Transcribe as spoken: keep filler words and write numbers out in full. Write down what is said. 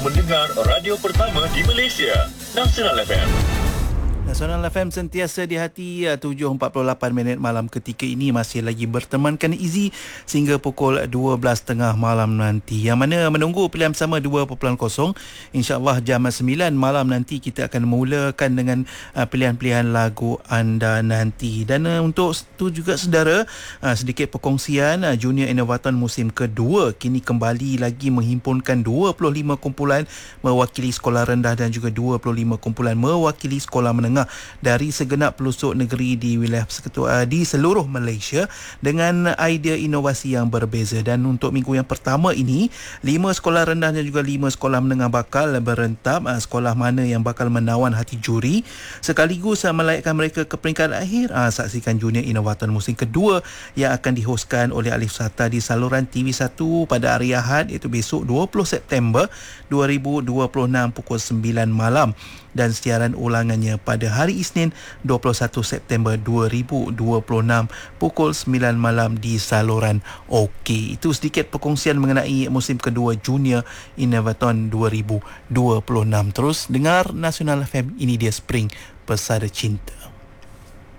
Mendengar radio pertama di Malaysia, Nasional F M. Nasional F M sentiasa di hati. Tujuh empat puluh lapan minit malam ketika ini masih lagi bertemankan Izzy sehingga pukul dua belas tiga puluh malam nanti, yang mana menunggu pilihan bersama dua titik kosong. InsyaAllah jam sembilan malam nanti kita akan mulakan dengan uh, pilihan-pilihan lagu anda nanti. Dan uh, untuk itu juga saudara, uh, sedikit perkongsian, uh, Junior Innovaton musim kedua kini kembali lagi menghimpunkan dua puluh lima kumpulan mewakili sekolah rendah dan juga dua puluh lima kumpulan mewakili sekolah menengah dari segenap pelosok negeri di wilayah persekutuan di seluruh Malaysia dengan idea inovasi yang berbeza. Dan untuk minggu yang pertama ini, lima sekolah rendah dan juga lima sekolah menengah bakal berentap sekolah mana yang bakal menawan hati juri sekaligus melayakkan mereka ke peringkat akhir. Saksikan Junior Innovator musim kedua yang akan dihoskan oleh Alif Sata di saluran T V satu pada hari Ahad, iaitu besok dua puluh September dua ribu dua puluh enam pukul sembilan malam, dan siaran ulangannya pada hari Isnin dua puluh satu September dua ribu dua puluh enam pukul sembilan malam di saluran OK. Itu sedikit perkongsian mengenai musim kedua Junior Innovaton dua ribu dua puluh enam. Terus dengar Nasional F M, ini dia Spring Pesada Cinta.